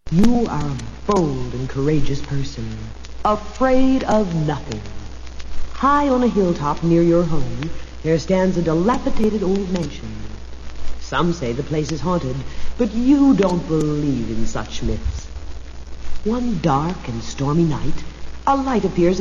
You are a bold and courageous person, afraid of nothing. High on a hilltop near your home, there stands a dilapidated old mansion. Some say the place is haunted, but you don't believe in such myths. One dark and stormy night, a light appears